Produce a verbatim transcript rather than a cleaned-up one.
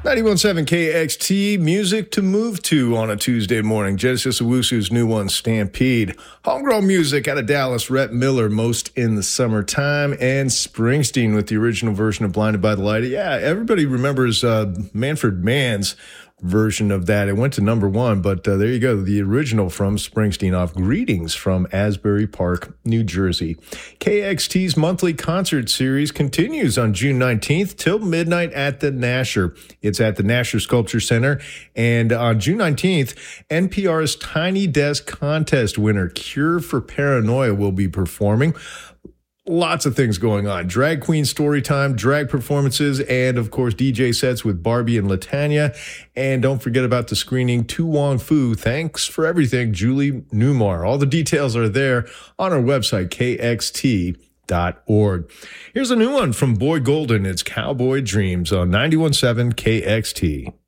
ninety-one point seven K X T, music to move to on a Tuesday morning. Genesis Owusu's new one, Stampede. Homegrown music out of Dallas, Rhett Miller, Most in the Summertime, and Springsteen with the original version of Blinded by the Light. Yeah, everybody remembers uh, Manfred Mann's version of that. It went to number one, but uh, there you go. The original from Springsteen off Greetings from Asbury Park, New Jersey. K X T's monthly concert series continues on June nineteenth till midnight at the Nasher. It's at the Nasher Sculpture Center. And on June nineteenth, N P R's Tiny Desk Contest winner, Cure for Paranoia, will be performing. Lots of things going on. Drag queen story time, drag performances, and of course D J sets with Barbie and Latanya. And don't forget about the screening To Wong Fu. Thanks for everything, Julie Newmar. All the details are there on our website, K X T dot org. Here's a new one from Boy Golden. It's Cowboy Dreams on ninety-one point seven K X T.